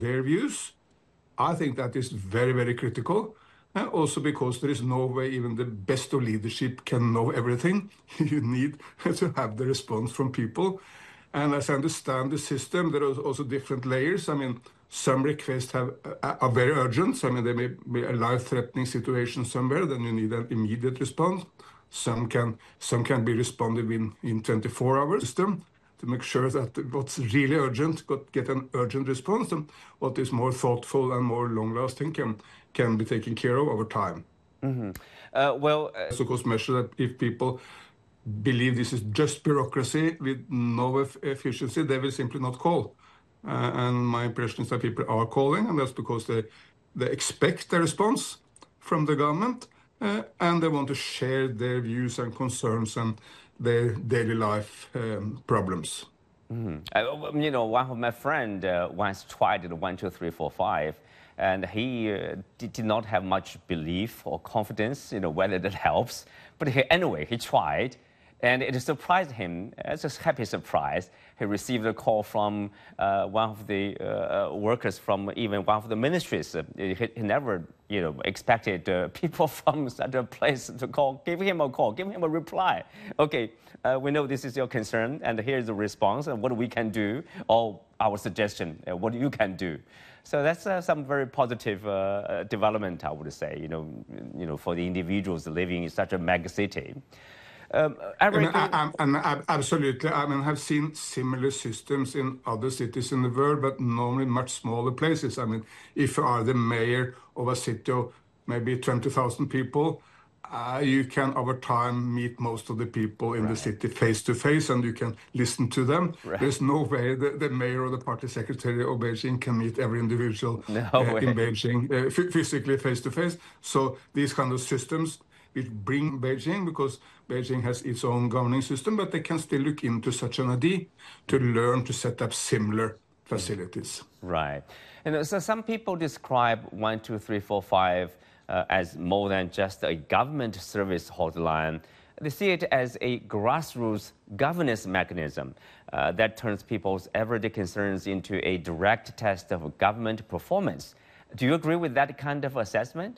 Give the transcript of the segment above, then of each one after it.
their views. I think that is very, very critical. Also because there is no way even the best of leadership can know everything. You need to have the response from people. And as I understand the system, there are also different layers. I mean, some requests are very urgent. So, I mean, there may be a life-threatening situation somewhere, then you need an immediate response. Some can be responded in 24 hours system to make sure that what's really urgent get an urgent response, and what is more thoughtful and more long-lasting can be taken care of over time. So, of course, measure that if people believe this is just bureaucracy with no efficiency, they will simply not call. And my impression is that people are calling, and that's because they expect a response from the government, and they want to share their views and concerns and their daily life problems. One of my friends once tried the 1, 2, 3, 4, 5, and he did not have much belief or confidence, whether that helps. But anyway, he tried. And it surprised him. It's a happy surprise. He received a call from one of the workers from even one of the ministries. He never, expected people from such a place to call, give him a call, give him a reply. Okay, we know this is your concern, and here's the response, and what we can do, or our suggestion, what you can do. So that's some very positive development, I would say, for the individuals living in such a mega city. Absolutely. I mean, I've seen similar systems in other cities in the world, but normally much smaller places. I mean, if you are the mayor of a city of maybe 20,000 people, you can over time meet most of the people in the city face to face, and you can listen to them. There's no way the mayor or the party secretary of Beijing can meet every individual in Beijing physically face to face. So these kind of systems which bring Beijing, because Beijing has its own governing system, but they can still look into such an idea to learn to set up similar facilities. Right. And so some people describe 1, 2, 3, 4, 5 as more than just a government service hotline. They see it as a grassroots governance mechanism that turns people's everyday concerns into a direct test of government performance. Do you agree with that kind of assessment?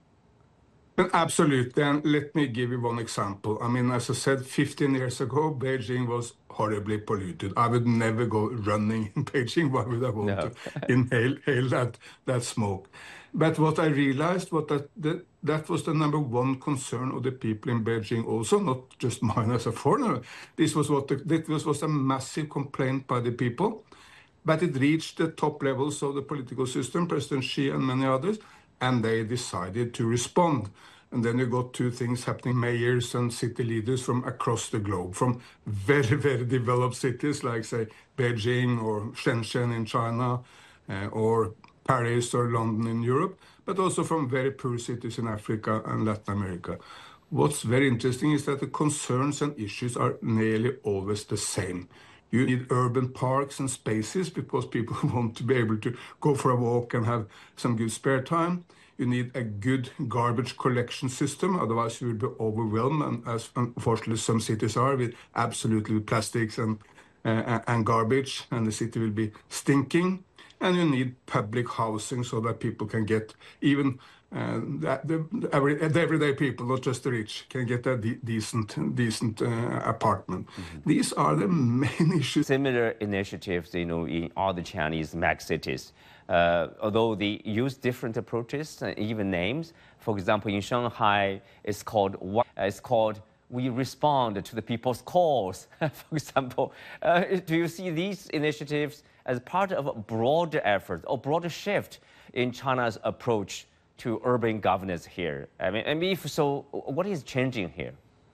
Absolutely, and let me give you one example. I mean, as I said, 15 years ago, Beijing was horribly polluted. I would never go running in Beijing. Why would I want to inhale that smoke? But what I realized was that was the number one concern of the people in Beijing also, not just mine as a foreigner. This was a massive complaint by the people, but it reached the top levels of the political system, President Xi and many others, and they decided to respond. And then you got two things happening: mayors and city leaders from across the globe, from very, very developed cities like, say, Beijing or Shenzhen in China, or Paris or London in Europe, but also from very poor cities in Africa and Latin America. What's very interesting is that the concerns and issues are nearly always the same. You need urban parks and spaces because people want to be able to go for a walk and have some good spare time. You need a good garbage collection system, otherwise you will be overwhelmed, and as unfortunately some cities are, with absolutely plastics and garbage, and the city will be stinking. And you need public housing so that people can get, even the everyday people, not just the rich, can get a decent apartment. These are the main issues. Similar initiatives, in all the Chinese megacities, although they use different approaches and even names. For example, in Shanghai, it's called we respond to the people's calls, for example. Do you see these initiatives as part of a broader effort or broader shift in China's approach to urban governance here? I mean, if so, what is changing here?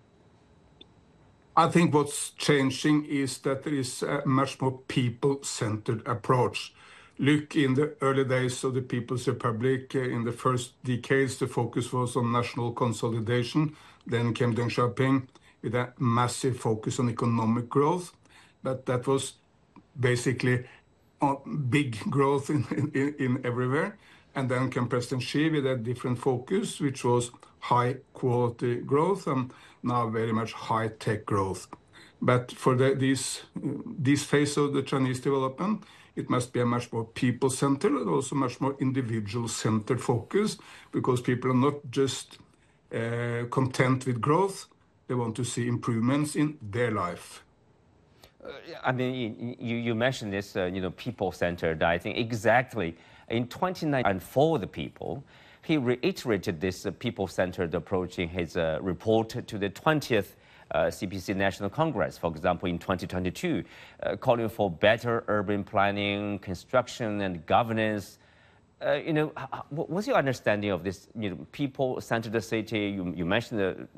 I think what's changing is that there is a much more people-centered approach. Look, in the early days of the People's Republic, in the first decades, the focus was on national consolidation. Then came Deng Xiaoping with a massive focus on economic growth. But that was basically big growth in everywhere. And then came President Xi with a different focus, which was high quality growth, and now very much high tech growth. But for this phase of the Chinese development, it must be a much more people-centered and also much more individual-centered focus, because people are not just content with growth, they want to see improvements in their life. I mean, you mentioned this, people-centered. I think exactly in 2019, and for the people, he reiterated this people-centered approach in his report to the 20th CPC National Congress, for example, in 2022, calling for better urban planning, construction, and governance. What's your understanding of this? People-centered city. You mentioned the